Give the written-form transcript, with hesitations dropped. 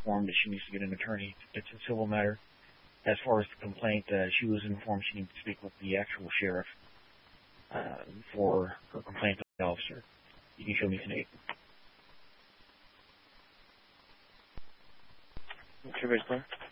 informed that she needs to get an attorney. It's a civil matter. As far as the complaint, she was informed she needs to speak with the actual sheriff for her complaint to the officer. You can show me tonight. What's your base plan?